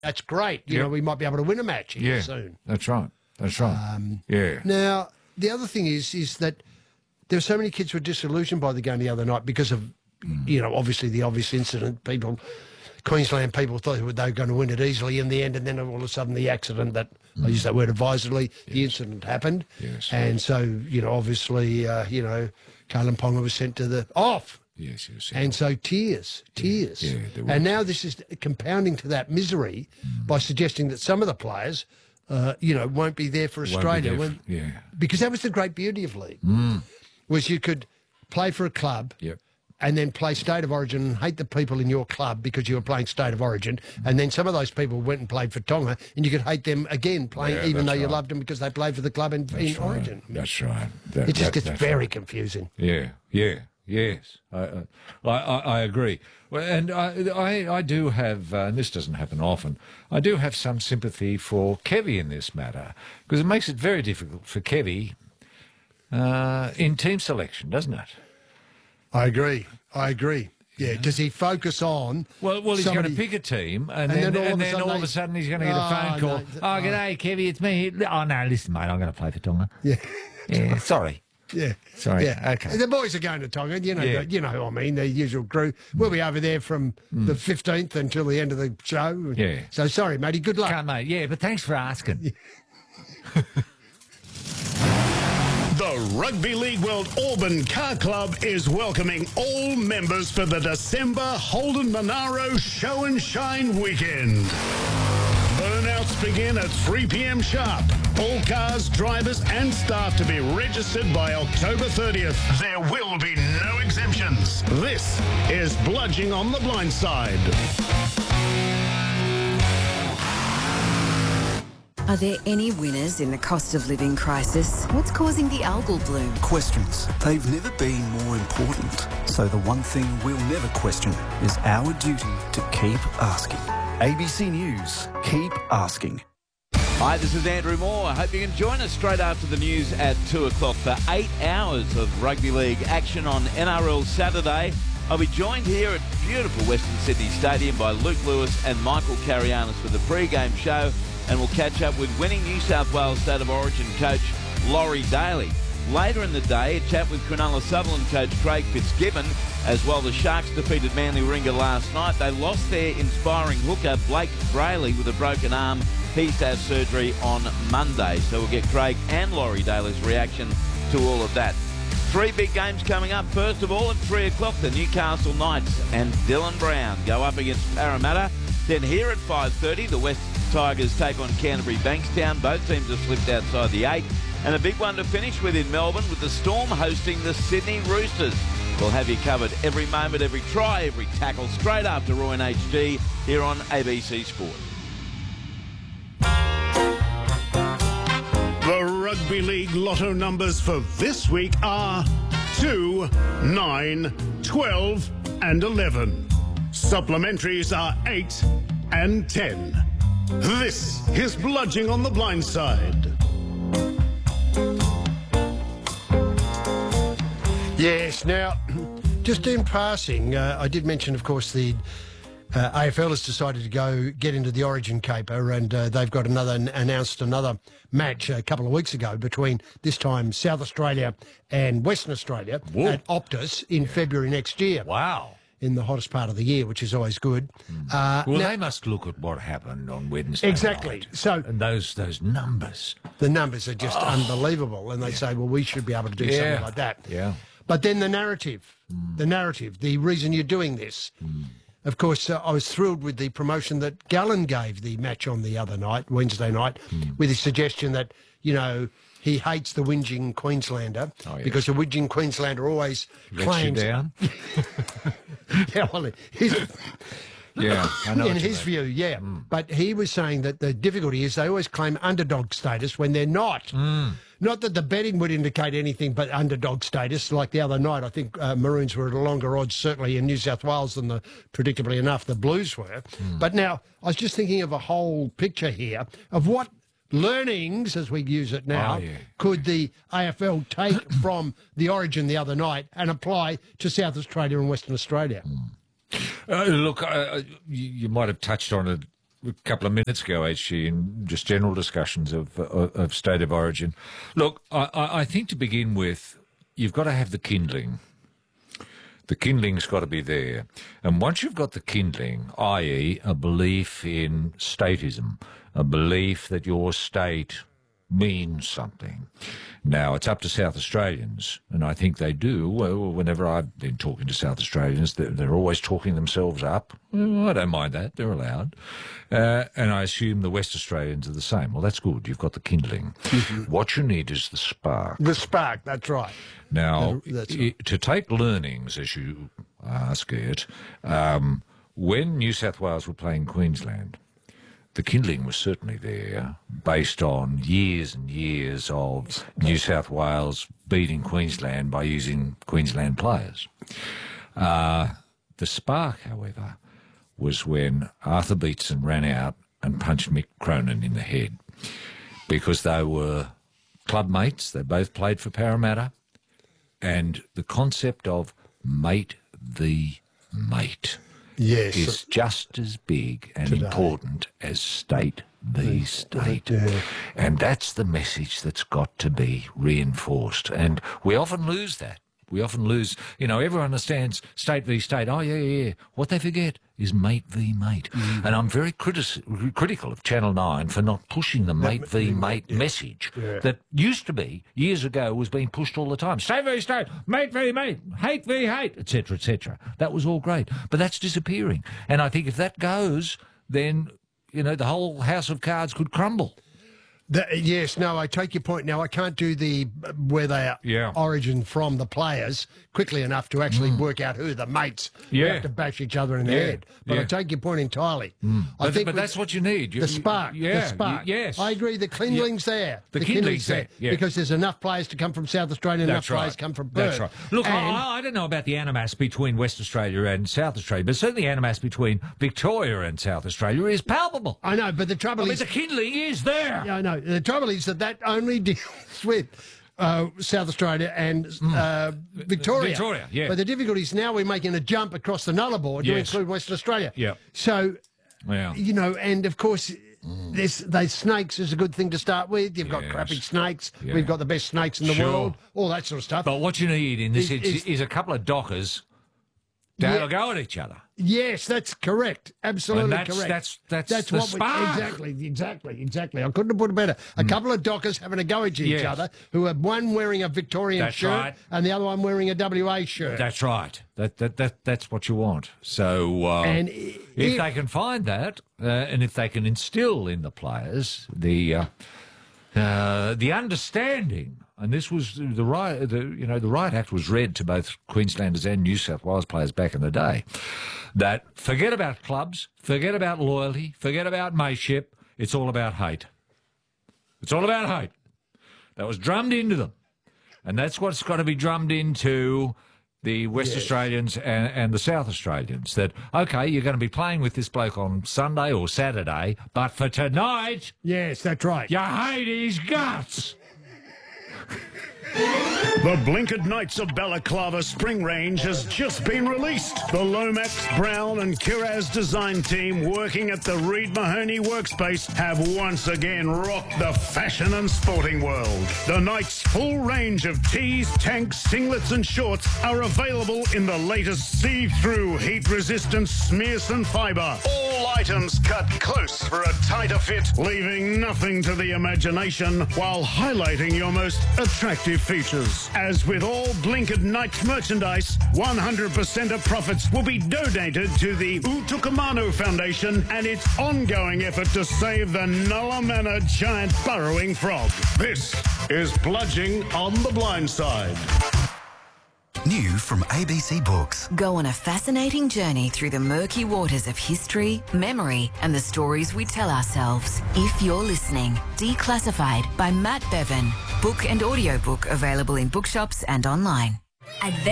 that's great. You know, we might be able to win a match here soon. That's right. That's right. Now, the other thing is that there were so many kids who were disillusioned by the game the other night because of, you know, obviously the obvious incident. Queensland people thought they were going to win it easily in the end, and then all of a sudden the accident that, I use that word advisedly, the incident happened. Yes. And so, you know, obviously, you know, Kalen Ponga was sent to the off. Yes. And so tears. Yeah, and now this is compounding to that misery by suggesting that some of the players, you know, won't be there for Australia. Because that was the great beauty of league, was you could play for a club and then play State of Origin and hate the people in your club because you were playing State of Origin, and then some of those people went and played for Tonga, and you could hate them again playing, even though you loved them because they played for the club in Origin. That's right. It just gets very confusing. Yes, I agree. Well, and I do have, and this doesn't happen often, I do have some sympathy for Kevy in this matter, because it makes it very difficult for Kevy in team selection, doesn't it? I agree. Yeah, does he focus on... Well, he's going to pick a team, and then all of a sudden he's going to get a phone call. G'day, Kevy, it's me. Oh, no, listen, mate, I'm going to play for Tonga. Yeah, sorry. Yeah. Sorry. Yeah. Okay. The boys are going to Tonga, you know who I mean, the usual crew. We'll be over there from the 15th until the end of the show. Yeah. So sorry, matey, good luck. Can't, mate. Yeah, but thanks for asking. The Rugby League World Auburn Car Club is welcoming all members for the December Holden Monaro Show and Shine weekend. Burnouts begin at 3 p.m. sharp. All cars, drivers and staff to be registered by October 30th. There will be no exemptions. This is Bludging on the Blind Side. Are there any winners in the cost of living crisis? What's causing the algal bloom? Questions. They've never been more important. So the one thing we'll never question is our duty to keep asking. ABC News. Keep asking. Hi, this is Andrew Moore. I hope you can join us straight after the news at 2 o'clock for 8 hours of rugby league action on NRL Saturday. I'll be joined here at beautiful Western Sydney Stadium by Luke Lewis and Michael Carianis for the pre-game show, and we'll catch up with winning New South Wales State of Origin coach Laurie Daly. Later in the day, a chat with Cronulla Sutherland coach Craig Fitzgibbon, as well. The Sharks defeated Manly Warringah last night. They lost their inspiring hooker Blake Brayley with a broken arm. He's to have surgery on Monday, so we'll get Craig and Laurie Daly's reaction to all of that. 3 big games coming up. First of all, at 3 o'clock, the Newcastle Knights and Dylan Brown go up against Parramatta. Then here at 5:30, the West Tigers take on Canterbury Bankstown. Both teams have slipped outside the 8. And a big one to finish with in Melbourne, with the Storm hosting the Sydney Roosters. We'll have you covered every moment, every try, every tackle, straight after Roy and HG here on ABC Sport. The Rugby League lotto numbers for this week are 2, 9, 12 and 11. Supplementaries are 8 and 10. This is Bludging on the Blind Side. Yes, now, just in passing, I did mention, of course, the AFL has decided to get into the Origin caper, and they've got announced another match a couple of weeks ago between, this time, South Australia and Western Australia at Optus in February next year. Wow. In the hottest part of the year, which is always good. Well, now, they must look at what happened on Wednesday Exactly. night. So, and those numbers. The numbers are just unbelievable, and they say, well, we should be able to do something like that. Yeah. But then the narrative, the reason you're doing this. Of course, I was thrilled with the promotion that Gallen gave the match on the other night, Wednesday night, with his suggestion that, you know, he hates the whinging Queenslander because the whinging Queenslander always claims... you down? Yeah, well, I know in his view, But he was saying that the difficulty is they always claim underdog status when they're not. Not that the betting would indicate anything but underdog status. Like the other night, I think Maroons were at a longer odds, certainly in New South Wales, than predictably enough, the Blues were. But now, I was just thinking of a whole picture here of what learnings, as we use it now, could the AFL take from the Origin the other night and apply to South Australia and Western Australia? Look, you might have touched on it a couple of minutes ago, HG, in just general discussions of state of origin. Look, I think to begin with, you've got to have the kindling. The kindling's got to be there. And once you've got the kindling, i.e. a belief in statism, a belief that your state means something. Now, it's up to South Australians, and I think they do. Well, whenever I've been talking to South Australians, they're always talking themselves up. Well, I don't mind that. They're allowed. And I assume the West Australians are the same. Well, that's good. You've got the kindling. What you need is the spark. The spark, that's right. Now, That's right. to take learnings, as you ask it, when New South Wales were playing Queensland, the kindling was certainly there based on years and years of New South Wales beating Queensland by using Queensland players. The spark, however, was when Arthur Beetson ran out and punched Mick Cronin in the head, because they were club mates. They both played for Parramatta, and the concept of mate v mate Yes. is just as big and important as state v state. And that's the message that's got to be reinforced. And we often lose that. We often lose, everyone understands state v state. Oh, yeah. What they forget is mate v mate. And I'm very critical of Channel 9 for not pushing the mate v mate message that used to be, years ago, was being pushed all the time. State v state, mate v mate, hate v hate, etc., etc. That was all great. But that's disappearing. And I think if that goes, then, the whole house of cards could crumble. Yes, no, I take your point. Now, I can't do where they are origin from the players quickly enough to actually work out who the mates who have to bash each other in the head. But I take your point entirely. I think but that's what you need. The spark. The spark. Yes. I agree. The kindling's there. The kindling's there. Yeah. Because there's enough players to come from South Australia, enough players come from Perth. That's right. Look, I don't know about the animus between West Australia and South Australia, but certainly the animus between Victoria and South Australia is palpable. I know, but the trouble is... the kindling is there. Yeah, I know. The trouble is that only deals with South Australia and Victoria. Victoria, yeah. But the difficulty is now we're making a jump across the Nullarbor to include Western Australia. Yeah. So, and of course... Those snakes is a good thing to start with. You've got crappy snakes. Yeah. We've got the best snakes in the world. All that sort of stuff. But what you need in this is a couple of dockers to have a go at each other. Yes, that's correct. Absolutely correct. That's the spark. Exactly. I couldn't have put it better. A couple of dockers having a go at each other, who are one wearing a Victorian shirt and the other one wearing a WA shirt. That's right. That's what you want. So and if they can find that, and if they can instill in the players the understanding. And this was the Riot Act was read to both Queenslanders and New South Wales players back in the day. That forget about clubs, forget about loyalty, forget about mateship. It's all about hate. It's all about hate. That was drummed into them, and that's what's got to be drummed into the West Australians and the South Australians. That okay, you're going to be playing with this bloke on Sunday or Saturday, but for tonight, yes, that's right. You hate his guts. The Blinkered Knights of Balaclava Spring Range has just been released. The Lomax, Brown and Kiraz design team working at the Reed Mahoney workspace have once again rocked the fashion and sporting world. The Knights' full range of tees, tanks, singlets and shorts are available in the latest see-through heat-resistant Smearson fibre. All items cut close for a tighter fit, leaving nothing to the imagination while highlighting your most attractive features. As with all Blinkered Knights merchandise, 100% of profits will be donated to the Utukamano Foundation and its ongoing effort to save the Nulla Manor giant burrowing frog. This is Bludging on the Blind Side. New from ABC Books. Go on a fascinating journey through the murky waters of history, memory, and the stories we tell ourselves. If you're listening, Declassified by Matt Bevan. Book and audiobook available in bookshops and online.